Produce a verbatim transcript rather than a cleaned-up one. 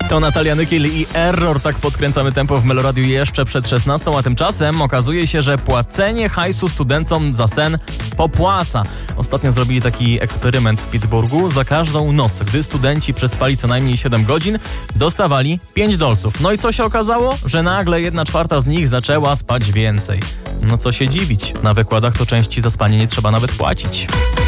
To Natalia Nykiel i Error. Tak podkręcamy tempo w Meloradiu jeszcze przed szesnastą, a tymczasem okazuje się, że płacenie hajsu studentom za sen popłaca. Ostatnio zrobili taki eksperyment w Pittsburghu. Za każdą noc, gdy studenci przespali co najmniej siedem godzin, dostawali pięć dolców. No i co się okazało? Że nagle jedna czwarta z nich zaczęła spać więcej. No co się dziwić, na wykładach to części za spanie nie trzeba nawet płacić.